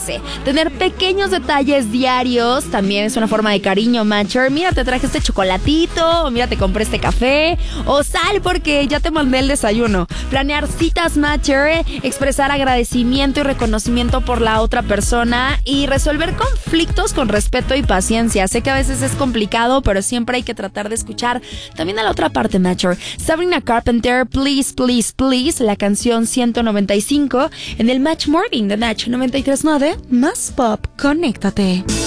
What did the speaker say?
cuidarse. Tener pequeños detalles diarios también es una forma de cariño, matcher. Mira, te traje este chocolatito, o mira, te compré este café, o sal porque ya te mandé el desayuno. Planear citas, matcher, expresar agradecimiento y reconocimiento por la otra persona y resolver conflictos con respeto y paciencia. Sé que a veces es complicado, pero siempre hay que tratar de escuchar también a la otra parte, matcher. Sabrina Carpenter, Please, Please, Please, la canción 195 en el Match Morning de Natch 93.9, más pop, conéctate.